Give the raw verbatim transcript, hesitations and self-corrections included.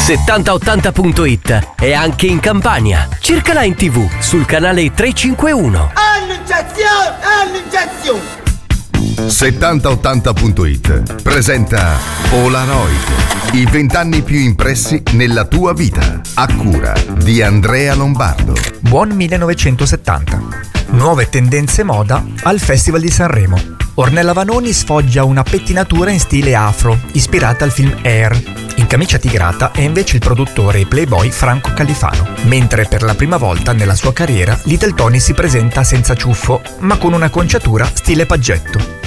settanta ottanta punto it è anche in Campania. Cercala in tv sul canale trecentocinquantuno. Annunciazione! Annunciazione! settanta ottanta punto it presenta Polaroid, i vent'anni più impressi nella tua vita, a cura di Andrea Lombardo. Buon millenovecentosettanta. Nuove tendenze moda al Festival di Sanremo. Ornella Vanoni sfoggia una pettinatura in stile afro, ispirata al film Air. In camicia tigrata è invece il produttore e playboy Franco Califano, mentre per la prima volta nella sua carriera Little Tony si presenta senza ciuffo, ma con una conciatura stile paggetto.